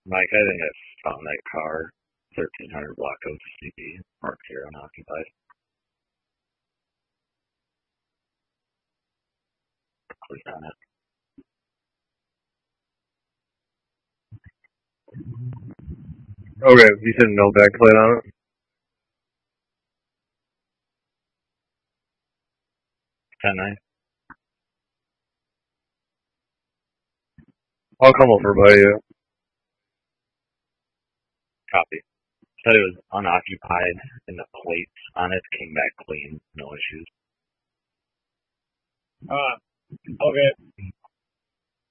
Mike, I think I found that car, 1300 block OCB, parked here unoccupied. Click on it. Okay, you said no backplate on it? 10-9. I'll come over by you. Copy. Said it was unoccupied, and the plates on it came back clean, no issues. Okay.